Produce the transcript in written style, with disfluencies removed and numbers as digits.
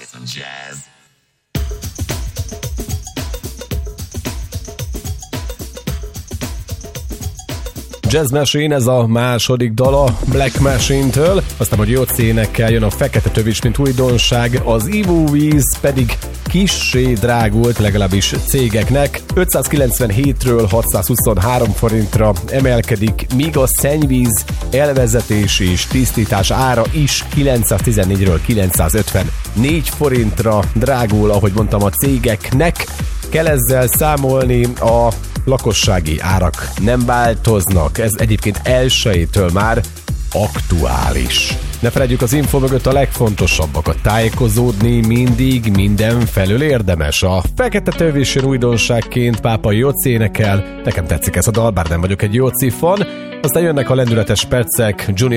some jazz. Jazz Machine, ez a második dal a Black Machine-től, aztán, hogy Jóci énekkel jön a Fekete Töv is, mint újdonság, az ivóvíz pedig kissé drágult, legalábbis cégeknek. 597-ről 623 forintra emelkedik, míg a szennyvíz elvezetés és tisztítás ára is 914-ről 954 forintra drágul, ahogy mondtam, a cégeknek. Kell ezzel számolni, a lakossági árak nem változnak, ez egyébként 1-től már aktuális. Ne felejtjük, az info mögött a legfontosabbakat, tájékozódni mindig mindenfelől érdemes. A Fekete Töv is jön újdonságként, Pápai Jóci énekel, nekem tetszik ez a dal, bár nem vagyok egy Jóci fan, aztán jönnek a lendületes percek, Junior